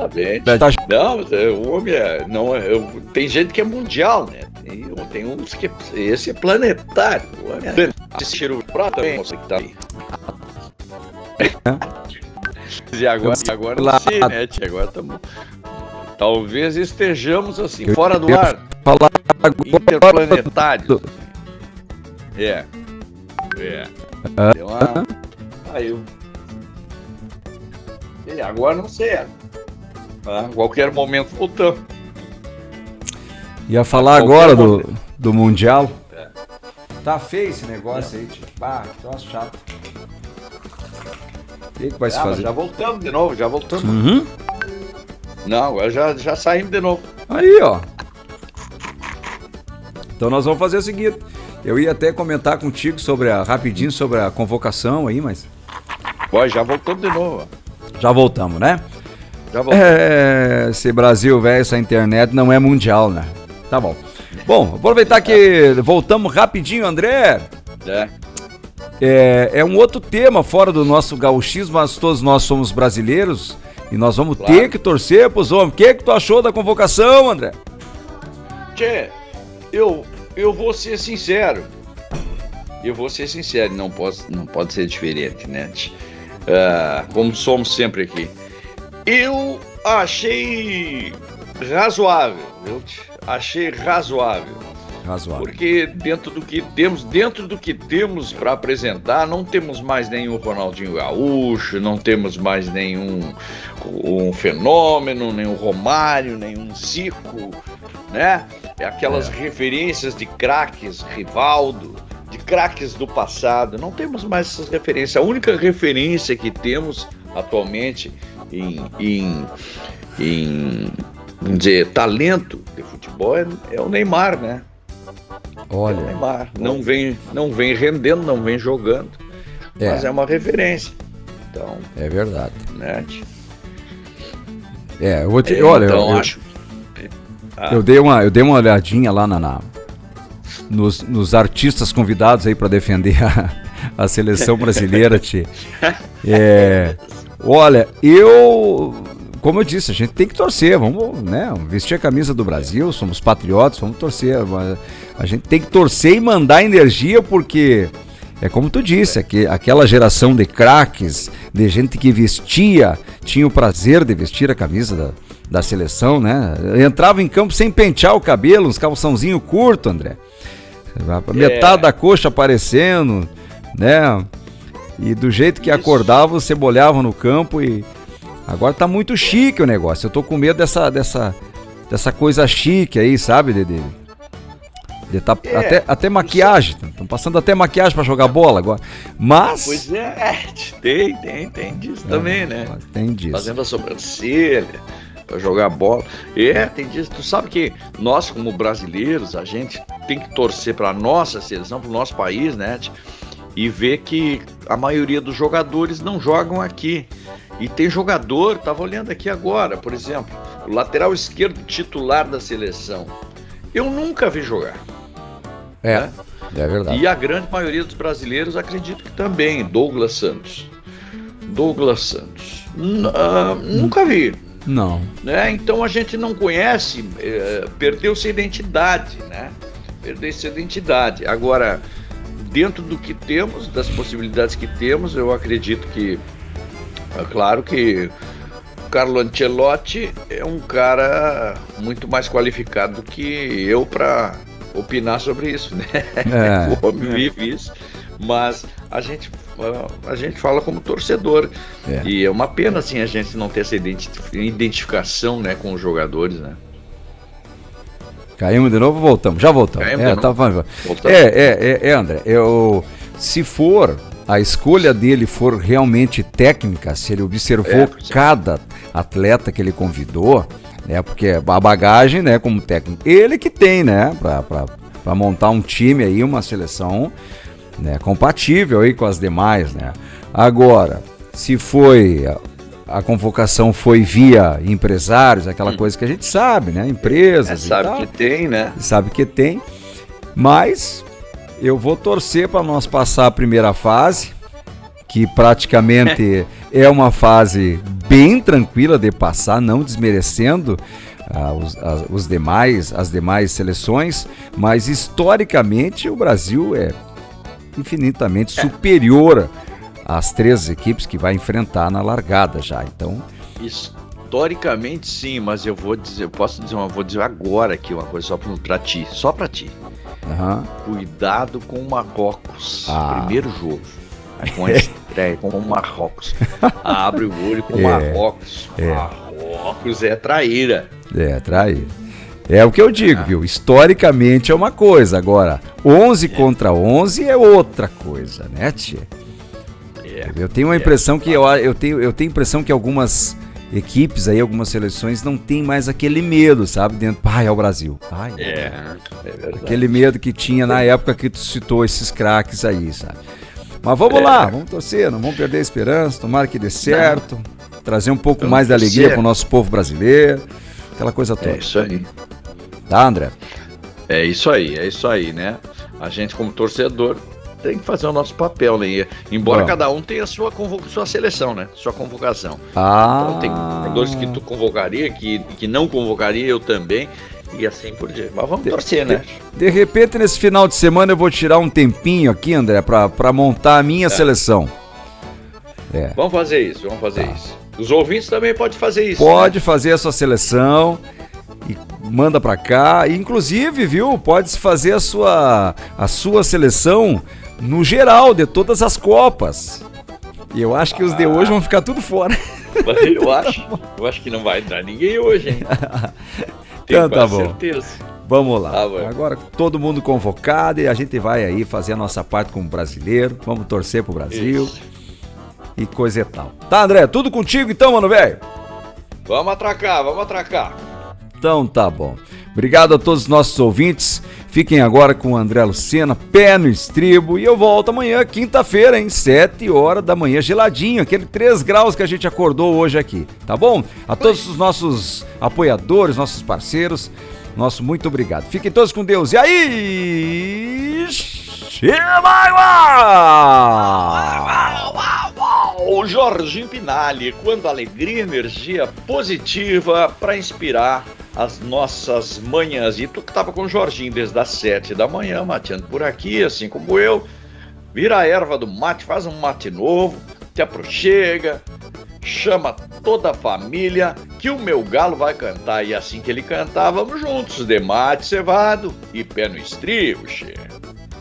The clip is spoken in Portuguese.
Exatamente. Não, o homem não tem gente que é mundial, né? Tem uns que esse é planetário. Assistir o prato também, você que tá aí. E agora não sei, né, tia? Agora estamos. Talvez estejamos assim, fora do ar. Interplanetário. Deu uma. Caiu. E agora não sei. Qualquer momento voltamos. Ia falar agora do Mundial. Tá feio esse negócio aí, tio. Troço chato. O que vai se fazer? Já voltamos de novo, Não, agora já saímos de novo. Aí, ó. Então nós vamos fazer o seguinte. Eu ia até comentar contigo rapidinho sobre a convocação aí, mas... Já voltamos de novo. Já voltamos, né? Já voltamos. Esse Brasil, velho, essa internet não é mundial, né? Tá bom. Bom, aproveitar que voltamos rapidinho, André. É um outro tema fora do nosso gauchismo, mas todos nós somos brasileiros e nós vamos ter que torcer pros homens. O que tu achou da convocação, André? Tchê, eu vou ser sincero. Não pode ser diferente, né? Como somos sempre aqui. Eu achei razoável. Porque dentro do que temos para apresentar, não temos mais nenhum Ronaldinho Gaúcho, não temos mais nenhum fenômeno, nenhum Romário, nenhum Zico, né? Aquelas referências de craques, Rivaldo, de craques do passado, não temos mais essas referências. A única referência que temos atualmente em vamos dizer, talento de futebol é o Neymar, né? Olha, o Neymar não vem rendendo, não vem jogando, mas é uma referência. Então, é verdade, né? Acho. Eu dei uma olhadinha lá nos artistas convidados aí para defender a seleção brasileira, tchê. Olha, como eu disse, a gente tem que torcer, vamos, né, vestir a camisa do Brasil, somos patriotas, vamos torcer, a gente tem que torcer e mandar energia, porque é como tu disse, aquela geração de craques, de gente que tinha o prazer de vestir a camisa da seleção, né, entrava em campo sem pentear o cabelo, uns calçãozinho curto, André, metade da coxa aparecendo, né, e do jeito que acordava, você bolhava no campo e... Agora tá muito chique o negócio. Eu tô com medo dessa coisa chique aí, sabe, Dedê? Até maquiagem. Estão passando até maquiagem pra jogar bola agora. Mas... Pois tem disso também, né? Tem disso. Fazendo a sobrancelha pra jogar bola. Tem disso. Tu sabe que nós, como brasileiros, a gente tem que torcer pra nossa seleção, pro nosso país, né? E ver que a maioria dos jogadores não jogam aqui. E tem jogador, estava olhando aqui agora, por exemplo, o lateral esquerdo titular da seleção. Eu nunca vi jogar. Né? É verdade. E a grande maioria dos brasileiros acredito que também. Douglas Santos. Nunca vi. Não. Né? Então a gente não conhece, perdeu-se a identidade, né? Perdeu-se a identidade. Agora, dentro do que temos, das possibilidades que temos, eu acredito que é claro que o Carlo Ancelotti é um cara muito mais qualificado do que eu para opinar sobre isso, né? O homem vive isso, mas a gente fala como torcedor. E é uma pena assim a gente não ter essa identificação, né, com os jogadores, né? Caímos de novo, voltamos, já voltamos. André, se for a escolha dele for realmente técnica, se ele observou cada atleta que ele convidou, né, porque a bagagem, né, como técnico, ele que tem, né, para montar um time aí, uma seleção, né, compatível aí com as demais, né. Agora, se foi a convocação foi via empresários, aquela coisa que a gente sabe, né, empresas e tal. Sabe que tem, né? Sabe que tem, mas eu vou torcer para nós passar a primeira fase, que praticamente é uma fase bem tranquila de passar, não desmerecendo as demais seleções, mas historicamente o Brasil é infinitamente superior às 3 equipes que vai enfrentar na largada já. Então, historicamente sim, mas eu vou dizer agora aqui uma coisa só para ti. Uhum. Cuidado com o Marrocos. Primeiro jogo. Com a estreia, com o Marrocos. Abre o olho com o Marrocos. Marrocos é traíra. É, traíra. É o que eu digo, viu? Historicamente é uma coisa, agora 11 contra 11 é outra coisa, né, tia? Eu tenho a impressão que eu tenho impressão que algumas equipes aí, algumas seleções não tem mais aquele medo, sabe? Dentro, é o Brasil. É verdade. Aquele medo que tinha na época que tu citou esses craques aí, sabe? Mas vamos lá, vamos torcer, não vamos perder a esperança, tomara que dê certo, trazer um pouco mais de alegria pro nosso povo brasileiro, aquela coisa toda. É isso aí. Tá, André? É isso aí, né? A gente como torcedor tem que fazer o nosso papel, né? Embora cada um tenha sua seleção, né? Sua convocação. Então tem jogadores que tu convocaria, que não convocaria, eu também, e assim por diante. Mas vamos torcer, né? De repente, nesse final de semana, eu vou tirar um tempinho aqui, André, pra montar a minha seleção. Vamos fazer isso. Os ouvintes também podem fazer isso. Pode fazer a sua seleção e manda pra cá. Inclusive, viu, pode fazer a sua seleção no geral de todas as Copas. E eu acho que os de hoje vão ficar tudo fora. Eu acho que não vai entrar ninguém hoje, hein? Então tá bom. Certeza. Vamos lá. Agora todo mundo convocado e a gente vai aí fazer a nossa parte como brasileiro. Vamos torcer pro Brasil. Isso. E coisa e tal. Tá, André? Tudo contigo então, mano, velho? Vamos atracar. Então tá bom. Obrigado a todos os nossos ouvintes. Fiquem agora com o André Lucena, pé no estribo. E eu volto amanhã, quinta-feira, hein? 7 horas da manhã, geladinho. Aquele 3 graus que a gente acordou hoje aqui. Tá bom? A todos os nossos apoiadores, nossos parceiros, nosso muito obrigado. Fiquem todos com Deus. E aí... O Jorginho Pinali, quando alegria, energia positiva para inspirar as nossas manhãs. E tu que tava com o Jorginho desde as 7 da manhã, mateando por aqui, assim como eu, vira a erva do mate, faz um mate novo, te aproxega, chama toda a família, que o meu galo vai cantar. E assim que ele cantar, vamos juntos, de mate cevado e pé no estribo, che.